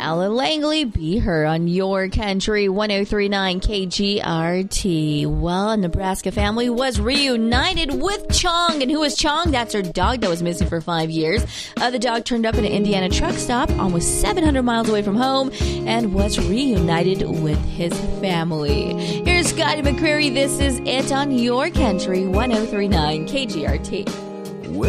Ellen Langley, Be Her on Your Country 1039 KGRT. Well, a Nebraska family was reunited with Chong. And who is Chong? That's her dog that was missing for 5 years. The dog turned up in an Indiana truck stop almost 700 miles away from home and was reunited with his family. Here's Scotty McCreery. This is It on Your Country 1039 KGRT.